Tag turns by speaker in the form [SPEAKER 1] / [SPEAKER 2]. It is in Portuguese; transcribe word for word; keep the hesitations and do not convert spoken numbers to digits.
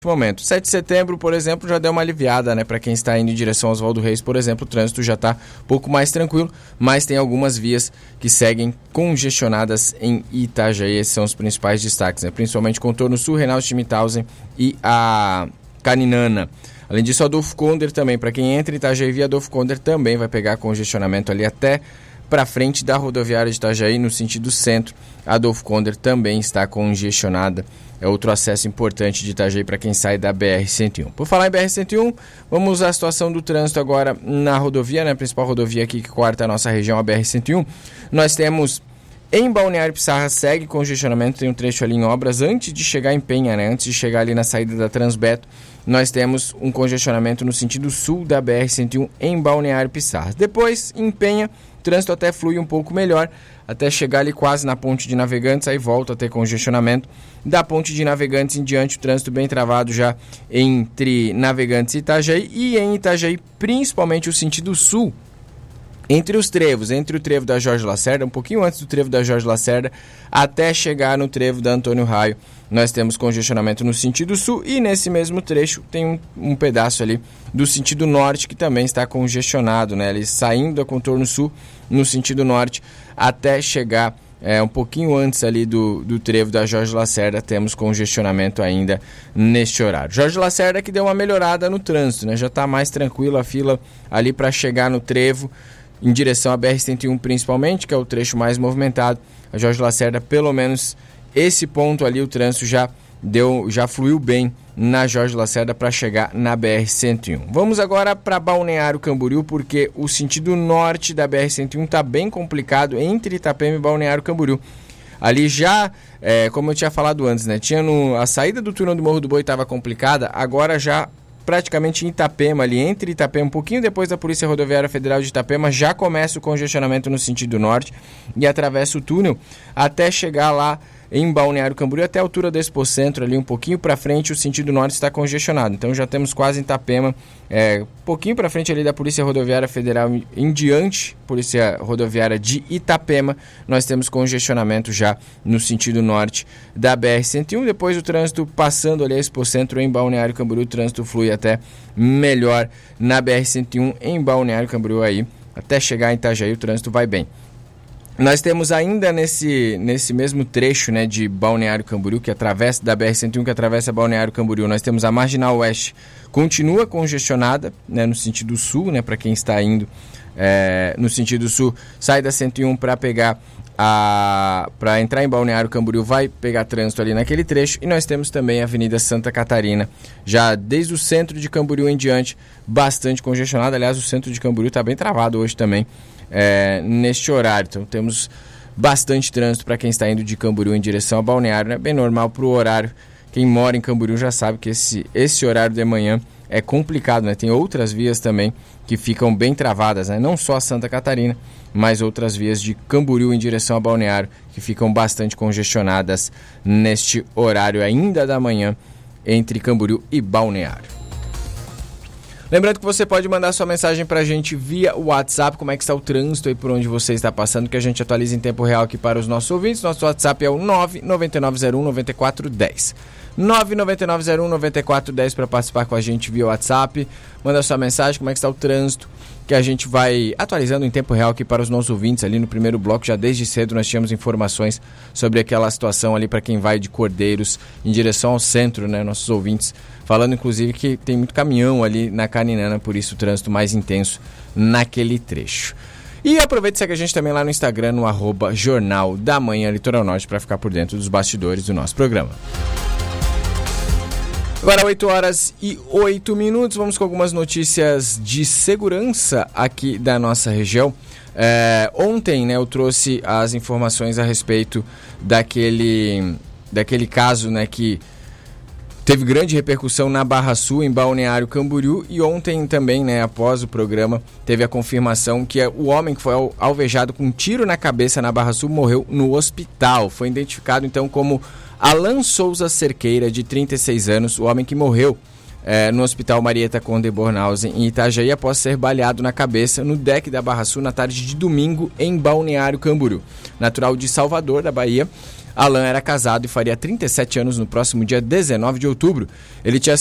[SPEAKER 1] momento. sete de setembro, por exemplo, já deu uma aliviada, né? Para quem está indo em direção ao Oswaldo Reis, por exemplo, o trânsito já está um pouco mais tranquilo, mas tem algumas vias que seguem congestionadas em Itajaí. Esses são os principais destaques, né? Principalmente contorno sul, Reinaldo Schmidhausen e a Caninana. Além disso, Adolfo Konder também. Para quem entra em Itajaí via Adolfo Konder também vai pegar congestionamento ali até para frente da rodoviária de Itajaí, no sentido centro. Adolfo Konder também está congestionada. É outro acesso importante de Itajaí para quem sai da B R cento e um. Por falar em B R cento e um, vamos à situação do trânsito agora na rodovia, né? A principal rodovia aqui que corta a nossa região, a B R cento e um. Nós temos em Balneário Pissarra, segue congestionamento, tem um trecho ali em obras antes de chegar em Penha, né? Antes de chegar ali na saída da Transbeto, nós temos um congestionamento no sentido sul da B R cento e um em Balneário Pissarra. Depois, em Penha, o trânsito até flui um pouco melhor, até chegar ali quase na ponte de Navegantes, aí volta a ter congestionamento. Da ponte de Navegantes em diante, o trânsito bem travado já entre Navegantes e Itajaí, e em Itajaí, principalmente o sentido sul, entre os trevos, entre o trevo da Jorge Lacerda, um pouquinho antes do trevo da Jorge Lacerda, até chegar no trevo da Antônio Raio, nós temos congestionamento no sentido sul, e nesse mesmo trecho tem um, um pedaço ali do sentido norte que também está congestionado, né? Ele saindo da contorno sul no sentido norte até chegar é, um pouquinho antes ali do, do trevo da Jorge Lacerda, temos congestionamento ainda neste horário. Jorge Lacerda que deu uma melhorada no trânsito, né? Já está mais tranquilo a fila ali para chegar no trevo, em direção à B R cento e um principalmente, que é o trecho mais movimentado. A Jorge Lacerda, pelo menos esse ponto ali, o trânsito já, deu, já fluiu bem na Jorge Lacerda para chegar na B R cento e um. Vamos agora para Balneário Camboriú, porque o sentido norte da B R cento e um está bem complicado entre Itapema e Balneário Camboriú. Ali já, é, como eu tinha falado antes, né, tinha no, a saída do túnel do Morro do Boi estava complicada, agora já praticamente em Itapema, ali entre Itapema, um pouquinho depois da Polícia Rodoviária Federal de Itapema, já começa o congestionamento no sentido norte e atravessa o túnel até chegar lá em Balneário Camboriú, até a altura do Expocentro, ali um pouquinho para frente, o sentido norte está congestionado. Então já temos quase em Itapema, é, um pouquinho para frente ali da Polícia Rodoviária Federal em diante, Polícia Rodoviária de Itapema, nós temos congestionamento já no sentido norte da B R cento e um. Depois o trânsito passando ali a Expocentro em Balneário Camboriú, o trânsito flui até melhor na B R cento e um em Balneário Camboriú aí, até chegar em Itajaí o trânsito vai bem. Nós temos ainda nesse, nesse mesmo trecho, né, de Balneário Camboriú, que atravessa, da B R cento e um que atravessa Balneário Camboriú, nós temos a Marginal Oeste, continua congestionada, né, no sentido sul, né, para quem está indo é, no sentido sul, sai da cento e um para pegar a para entrar em Balneário Camboriú, vai pegar trânsito ali naquele trecho, e nós temos também a Avenida Santa Catarina, já desde o centro de Camboriú em diante, bastante congestionada. Aliás, o centro de Camboriú está bem travado hoje também, É, neste horário. Então temos bastante trânsito para quem está indo de Camboriú em direção ao Balneário, né? Bem normal para o horário. Quem mora em Camboriú já sabe que esse, esse horário de manhã é complicado, né? Tem outras vias também que ficam bem travadas, né? Não só a Santa Catarina, mas outras vias de Camboriú em direção ao Balneário que ficam bastante congestionadas neste horário ainda da manhã entre Camboriú e Balneário. Lembrando que você pode mandar sua mensagem pra gente via WhatsApp, como é que está o trânsito aí por onde você está passando, que a gente atualiza em tempo real aqui para os nossos ouvintes. Nosso WhatsApp é o nove nove nove zero um nove quatro um zero. nove nove nove zero um nove quatro um zero para participar com a gente via WhatsApp. Manda sua mensagem, como é que está o trânsito, que a gente vai atualizando em tempo real aqui para os nossos ouvintes. Ali no primeiro bloco, já desde cedo, nós tínhamos informações sobre aquela situação ali para quem vai de Cordeiros em direção ao centro, né? Nossos ouvintes falando, inclusive, que tem muito caminhão ali na Caninana, por isso o trânsito mais intenso naquele trecho. E aproveita e segue a gente também lá no Instagram, no arroba Jornal da Manhã Litoral Norte, para ficar por dentro dos bastidores do nosso programa. Agora oito horas e oito minutos, vamos com algumas notícias de segurança aqui da nossa região. É, ontem, né, eu trouxe as informações a respeito daquele, daquele caso, né, que teve grande repercussão na Barra Sul, em Balneário Camboriú, e ontem também, né, após o programa, teve a confirmação que o homem que foi alvejado com um tiro na cabeça na Barra Sul morreu no hospital. Foi identificado então como Alan Souza Cerqueira, de trinta e seis anos, o homem que morreu é, no Hospital Marieta Conde Bornhausen, em Itajaí, após ser baleado na cabeça no deck da Barra Sul na tarde de domingo em Balneário Camboriú. Natural de Salvador, da Bahia, Alan era casado e faria trinta e sete anos no próximo dia dezenove de outubro. Ele tinha